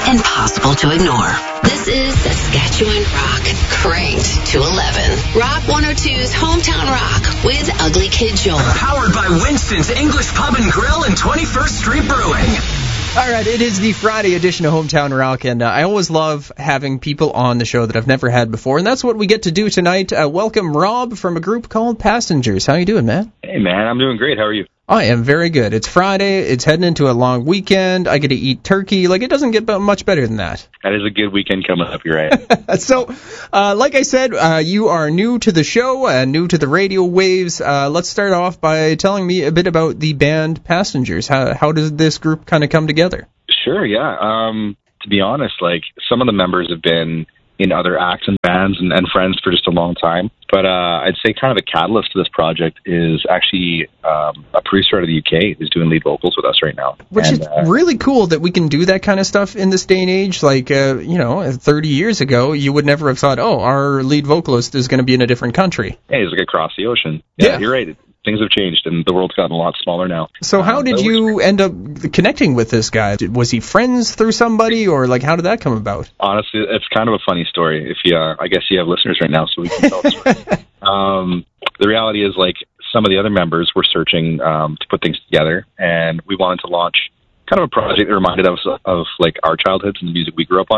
impossible to ignore. This is Saskatchewan Rock, cranked to 11. Rock 102's Hometown Rock with Ugly Kid Joel. Powered by Winston's English Pub and Grill and 21st Street Brewing. All right, it is the Friday edition of Hometown Rock, and I always love having people on the show that I've never had before, and that's what we get to do tonight. Welcome Rob from a group called Passengers. How you doing, man? Hey, man, I'm doing great. How are you? I am very good. It's Friday. It's heading into a long weekend. I get to eat turkey. It doesn't get much better than that. That is a good weekend coming up, you're right. So, like I said, you are new to the show, new to the radio waves. Let's start off by telling me a bit about the band Passengers. How does this group kind of come together? Sure, yeah. To be honest, some of the members have been in other acts and bands and friends for just a long time. But I'd say kind of the catalyst to this project is actually a producer out of the UK who's doing lead vocals with us right now. Which is really cool that we can do that kind of stuff in this day and age. 30 years ago, you would never have thought, our lead vocalist is going to be in a different country. Hey, he's across the ocean. Yeah, you're right. Things have changed, and the world's gotten a lot smaller now. So how did you end up connecting with this guy? Was he friends through somebody, or how did that come about? Honestly, it's kind of a funny story. I guess you have listeners right now, so we can tell the story. The reality is, some of the other members were searching to put things together, and we wanted to launch kind of a project that reminded us of our childhoods and the music we grew up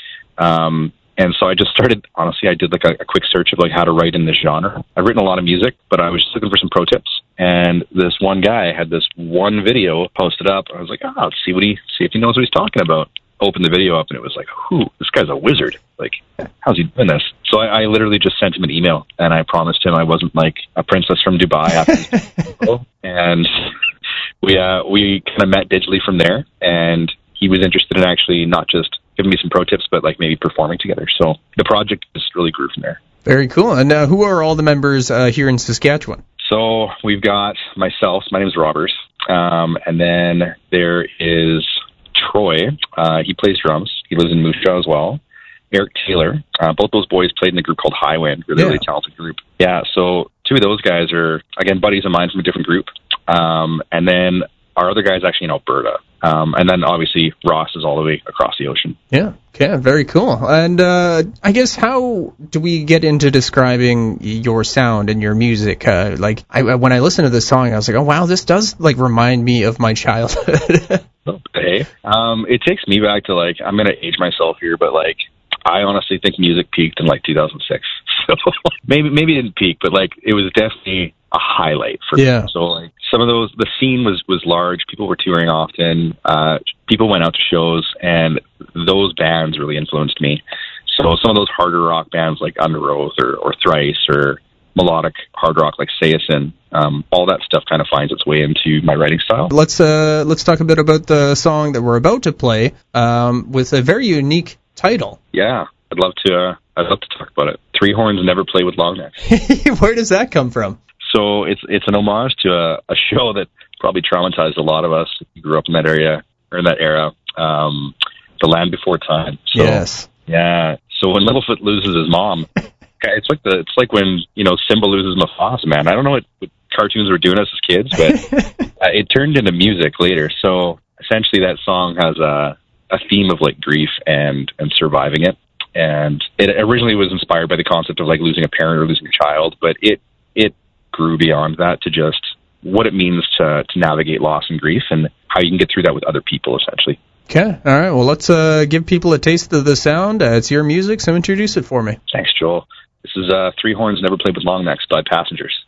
on. And so I just started, honestly, I did a quick search of how to write in this genre. I've written a lot of music, but I was just looking for some pro tips. And this one guy had this one video posted up. I was like, let's see if he knows what he's talking about. Opened the video up and it was this guy's a wizard. How's he doing this? So I literally just sent him an email and I promised him I wasn't a princess from Dubai after this. And we kind of met digitally from there, and he was interested in actually not just giving me some pro tips, but maybe performing together. So the project just really grew from there. Very cool. And who are all the members here in Saskatchewan? So we've got myself. My name is Robert. And then there is Troy. He plays drums. He lives in Moose Jaw as well. Eric Taylor. Both those boys played in a group called Highwind. Really talented group. Yeah, so two of those guys are, again, buddies of mine from a different group. And then our other guy is actually in Alberta. And then, obviously, Ross is all the way across the ocean. Yeah, okay, very cool. And I guess how do we get into describing your sound and your music? When I listened to this song, I was like, oh, wow, this does, remind me of my childhood. Okay. It takes me back to, I'm going to age myself here, but, I honestly think music peaked in, 2006. So maybe it didn't peak, but, it was definitely a highlight for me. So some of those, the scene was large. People were touring often. People went out to shows, and those bands really influenced me. So some of those harder rock bands like Under Oath or Thrice, or melodic hard rock like Sayasin, all that stuff kind of finds its way into my writing style. Let's talk a bit about the song that we're about to play, with a very unique title. Yeah, I'd love to talk about it. Three Horns Never Play with Long Necks. Where does that come from? So it's an homage to a show that probably traumatized a lot of us who grew up in that area, or in that era, The Land Before Time. So, yes. Yeah. So when Littlefoot loses his mom, it's like when Simba loses Mufasa. Man, I don't know what cartoons were doing us as kids, but it turned into music later. So essentially, that song has a theme of grief and surviving it. And it originally was inspired by the concept of losing a parent or losing a child, but it grew beyond that to just what it means to navigate loss and grief and how you can get through that with other people, essentially. Okay. All right. Well, let's give people a taste of the sound. It's your music, so introduce it for me. Thanks, Joel. This is Three Horns Never Played with Long Necks by Passengers.